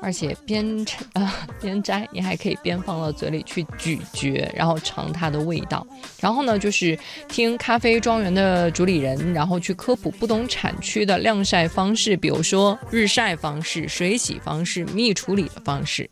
而且边摘，你还可以边放到嘴里去咀嚼，然后尝它的味道。然后呢，就是听咖啡庄园的主理人，然后去科普不同产区的晾晒方式，比如说日晒方式、水洗方式、蜜处理的方式。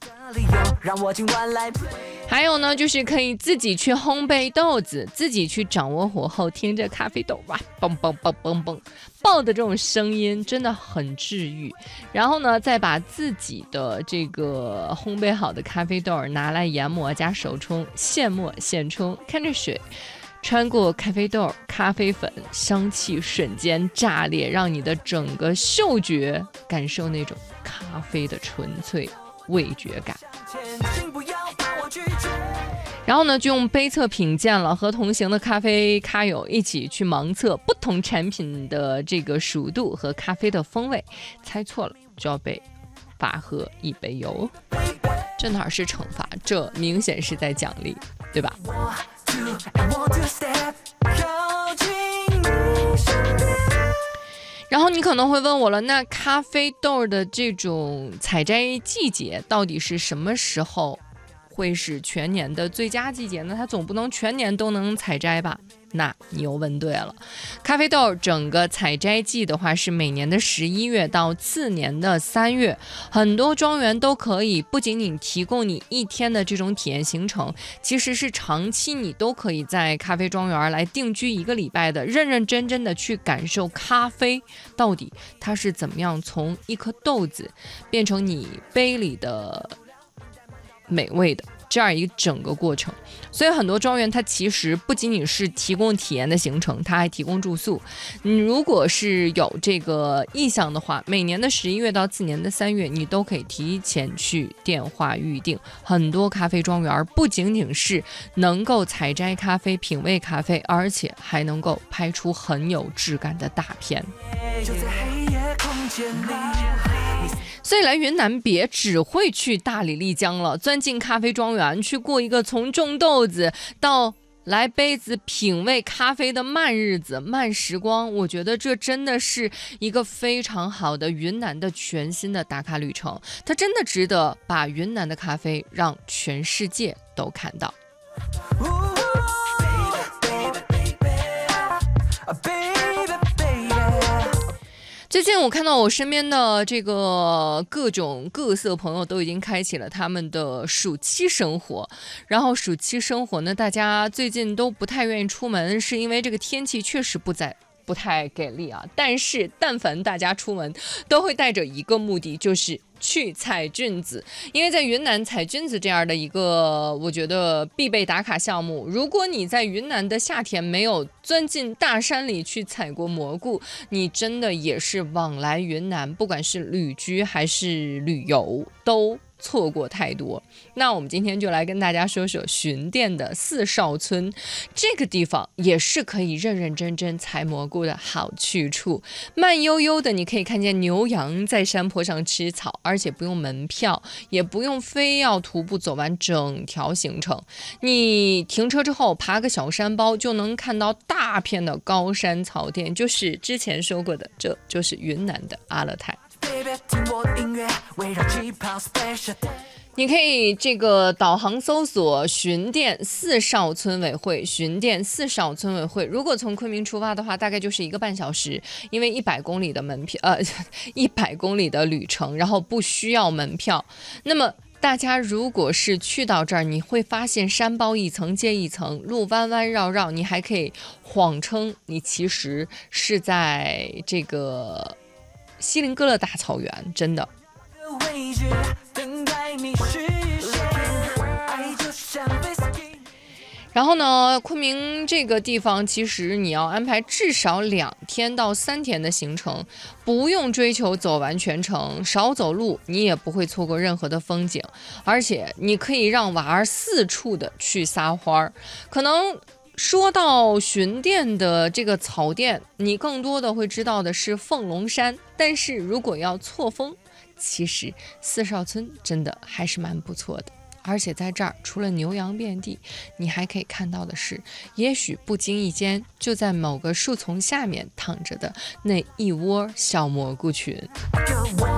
还有呢，就是可以自己去烘焙豆子，自己去掌握火候，听着咖啡豆哇嘣嘣嘣嘣嘣爆的这种声音真的很治愈。然后呢，再把自己的这个烘焙好的咖啡豆拿来研磨加手冲，现磨现冲，看着水穿过咖啡豆、咖啡粉，香气瞬间炸裂，让你的整个嗅觉感受那种咖啡的纯粹味觉感。然后呢，就用杯测品鉴了，和同行的咖啡咖友一起去盲测不同产品的这个熟度和咖啡的风味，猜错了就要被罚喝一杯油。这哪是惩罚，这明显是在奖励，对吧？然后你可能会问我了，那咖啡豆的这种采摘季节到底是什么时候会是全年的最佳季节呢？它总不能全年都能采摘吧？那你又问对了，咖啡豆整个采摘季的话是每年的11月到次年的3月，很多庄园都可以不仅仅提供你1天的这种体验行程，其实是长期你都可以在咖啡庄园来定居1个礼拜的，认认真真的去感受咖啡到底它是怎么样从一颗豆子变成你杯里的美味的这样一整个过程。所以很多庄园它其实不仅仅是提供体验的行程，它还提供住宿。你如果是有这个意向的话，每年的11月到次年的3月你都可以提前去电话预定。很多咖啡庄园不仅仅是能够采摘咖啡、品味咖啡，而且还能够拍出很有质感的大片。所以来云南别只会去大理丽江了，钻进咖啡庄园去过一个从种豆子到来杯子品味咖啡的慢日子、慢时光，我觉得这真的是一个非常好的云南的全新的打卡旅程，它真的值得把云南的咖啡让全世界都看到。最近我看到我身边的这个各种各色朋友都已经开启了他们的暑期生活，然后暑期生活呢，大家最近都不太愿意出门，是因为这个天气确实不太给力啊。但凡大家出门都会带着一个目的，就是去采菌子。因为在云南采菌子这样的一个我觉得必备打卡项目，如果你在云南的夏天没有钻进大山里去采过蘑菇，你真的也是往来云南不管是旅居还是旅游都错过太多。那我们今天就来跟大家说说巡店的四少村，这个地方也是可以认认真真采蘑菇的好去处。慢悠悠的你可以看见牛羊在山坡上吃草，而且不用门票，也不用非要徒步走完整条行程，你停车之后爬个小山包就能看到大片的高山草甸，就是之前说过的，这就是云南的阿勒泰。你可以这个导航搜索巡店四少村委会，巡店四少村委会。如果从昆明出发的话，大概就是1个半小时，因为100公里的100公里的旅程，然后不需要门票。那么大家如果是去到这儿，你会发现山包一层接一层，路弯弯绕绕，你还可以谎称你其实是在这个锡林哥勒大草原，真的。然后呢，昆明这个地方其实你要安排至少2天到3天的行程，不用追求走完全程，少走路你也不会错过任何的风景，而且你可以让娃儿四处的去撒欢。可能说到巡店的这个草甸，你更多的会知道的是凤龙山，但是如果要错峰，其实四少村真的还是蛮不错的。而且在这儿除了牛羊遍地，你还可以看到的是，也许不经意间就在某个树丛下面躺着的那一窝小蘑菇群。